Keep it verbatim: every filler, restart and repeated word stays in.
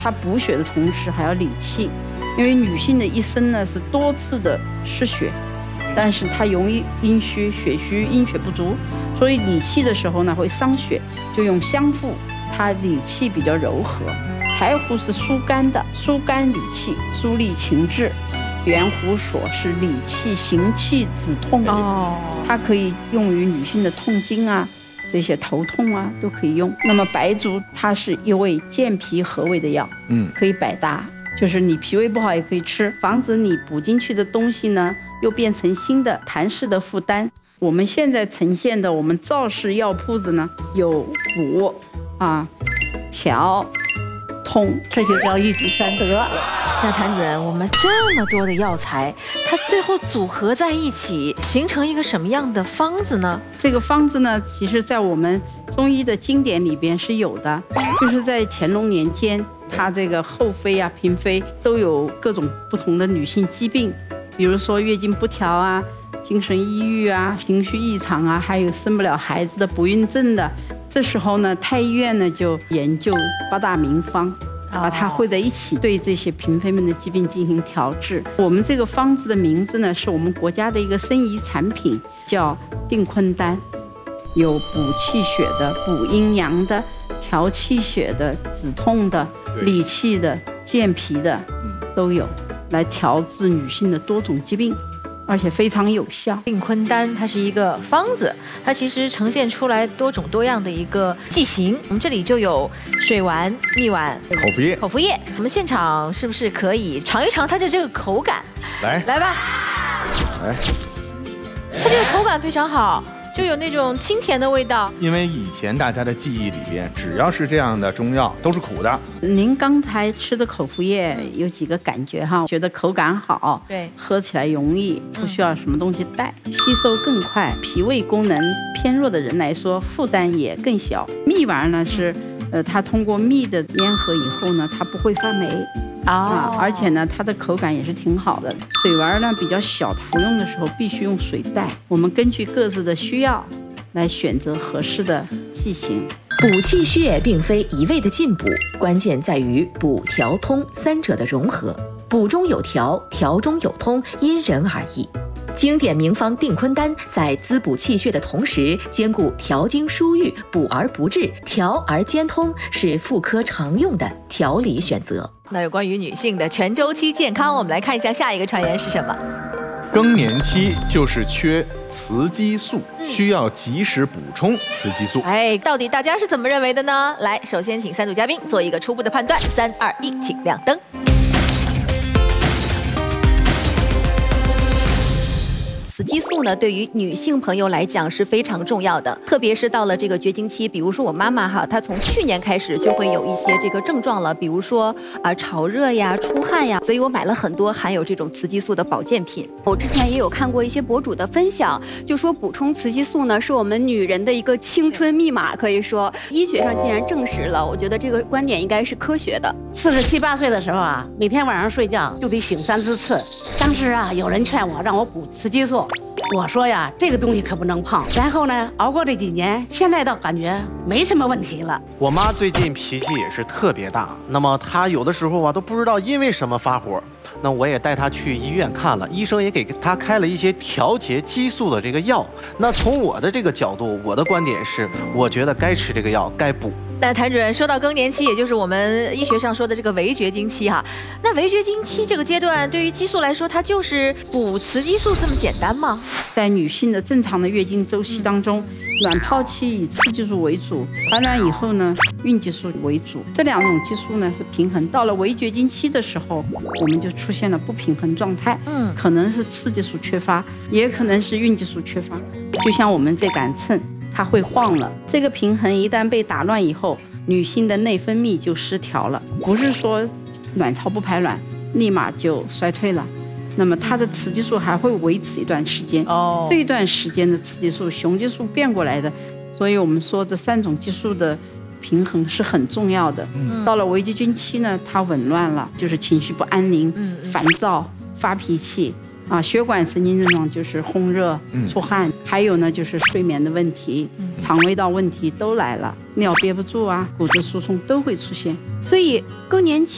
它补血的同时还要理气，因为女性的一生呢是多次的失血，但是它容易阴虚、血虚、阴血不足，所以理气的时候呢会伤血，就用香附，它理气比较柔和。柴胡是疏肝的，疏肝理气，疏利情志。圆胡所是理气行气止痛的，哦，它可以用于女性的痛经啊，这些头痛啊都可以用。那么白术它是一味健脾和胃的药，嗯，可以百搭，就是你脾胃不好也可以吃，防止你补进去的东西呢又变成新的痰湿的负担。我们现在呈现的我们赵氏药铺子呢，有补啊、调、通， 这就叫一举三得。 那谭主任，我们这么多的药材，它最后组合在一起，形成一个什么样的方子呢？ 这个方子呢，其实在我们中医的经典里边是有的，就是在乾隆年间，它这个后妃啊、嫔妃都有各种不同的女性疾病，比如说月经不调啊、精神抑郁啊、情绪异常啊，还有生不了孩子的不孕症的。这时候呢，太医院呢就研究八大名方。把它汇在一起，对这些嫔妃们的疾病进行调治。我们这个方子的名字呢，是我们国家的一个申遗产品，叫定坤丹，有补气血的、补阴阳的、调气血的、止痛的、理气的、健脾的，都有，来调治女性的多种疾病。而且非常有效。 定坤丹它是一个方子，它其实呈现出来多种多样的一个剂型。我们这里就有水丸、蜜丸、 口服液。 口服液，我们现场是不是可以尝一尝它的这个口感？ 来， 来吧。 来， 它这个口感非常好。就有那种清甜的味道， 因为以前大家的记忆里边，只要是这样的中药都是苦的。 您刚才吃的口服液有几个感觉哈？觉得口感好， 对， 喝起来容易，不需要什么东西带，嗯、吸收更快，脾胃功能偏弱的人来说负担也更小。蜜丸呢是，呃，它通过蜜的粘合以后呢，它不会发霉。 哦、 啊，而且呢，它的口感也是挺好的。水丸呢比较小，服用的时候必须用水袋。我们根据各自的需要来选择合适的剂型。 补气血并非一味的进补，关键在于补调通三者的融合。补中有调，调中有通，因人而异。经典名方定坤丹在滋补气血的同时，兼顾调经疏郁、补而不滞、调而兼通，是妇科常用的调理选择。 那有关于女性的全周期健康，我们来看一下下一个传言是什么？ 更年期就是缺雌激素，嗯、需要及时补充雌激素。 哎，到底大家是怎么认为的呢？来，首先请三组嘉宾做一个初步的判断。三二一，请亮灯。 雌激素呢，对于女性朋友来讲是非常重要的，特别是到了这个绝经期，比如说我妈妈哈，她从去年开始就会有一些这个症状了，比如说啊、呃、潮热呀、出汗呀，所以我买了很多含有这种雌激素的保健品。我之前也有看过一些博主的分享，就说补充雌激素呢是我们女人的一个青春密码，可以说医学上既然证实了，我觉得这个观点应该是科学的。 四十七八岁的时候啊，每天晚上睡觉就得醒三四次。当时啊，有人劝我让我补雌激素。我说呀，这个东西可不能碰。然后呢，熬过这几年，现在倒感觉没什么问题了。 我妈最近脾气也是特别大，那么她有的时候啊都不知道因为什么发火。那我也带她去医院看了，医生也给她开了一些调节激素的这个药。那从我的这个角度，我的观点是，我觉得该吃这个药，该补。 那谭主任说到更年期，也就是我们医学上说的这个围绝经期哈，那围绝经期这个阶段，对于激素来说，它就是补雌激素这么简单吗？ 在女性的正常的月经周期当中，卵泡期以雌激素为主，排卵以后呢，孕激素为主，这两种激素呢是平衡。到了围绝经期的时候，我们就出现了不平衡状态，嗯，可能是雌激素缺乏，也可能是孕激素缺乏。就像我们这杆秤，它会晃了，这个平衡一旦被打乱以后，女性的内分泌就失调了，不是说卵巢不排卵立马就衰退了，那么它的雌激素还会维持一段时间，哦，这一段时间的雌激素雄激素变过来的，所以我们说这三种激素的平衡是很重要的。嗯、到了围绝经期呢，它紊乱了，就是情绪不安宁、嗯、烦躁、发脾气。啊，血管神经症状就是烘热、出汗，嗯、还有呢就是睡眠的问题、嗯、肠胃道问题都来了，尿憋不住啊，骨质疏松都会出现。 所以更年期